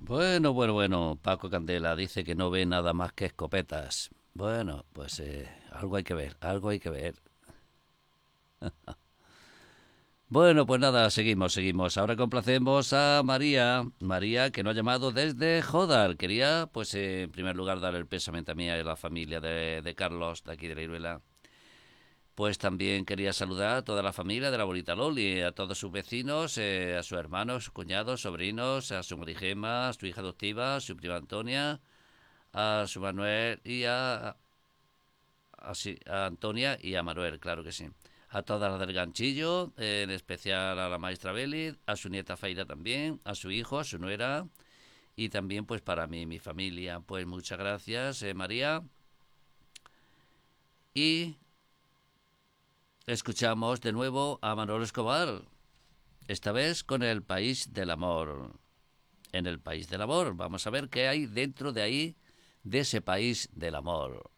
Bueno. Paco Candela dice que no ve nada más que escopetas. Bueno, pues algo hay que ver, algo hay que ver. Bueno, pues nada, seguimos. Ahora complacemos a María. María, que nos ha llamado desde Jodar. Quería, pues, en primer lugar, dar el pésame también a la familia de Carlos, de aquí de la Iruela. Pues también quería saludar a toda la familia de la bonita Loli, a todos sus vecinos, a sus hermanos, sus cuñados, sobrinos, a su Marigema, a su hija adoptiva, a su prima Antonia, a su Manuel y a Antonia y a Manuel, claro que sí. A todas las del ganchillo, en especial a la maestra Beli, a su nieta Feira también, a su hijo, a su nuera y también pues para mí, mi familia. Pues muchas gracias, María. Y escuchamos de nuevo a Manolo Escobar, esta vez con el País del Amor. En el País del Amor, vamos a ver qué hay dentro de ahí, de ese País del Amor.